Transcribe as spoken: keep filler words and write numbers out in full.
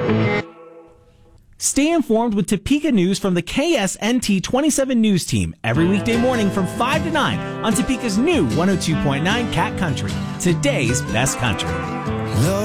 Stay informed with Topeka News from the K S N T twenty-seven News Team every weekday morning from five to nine on Topeka's new one oh two point nine Cat Country, today's best country.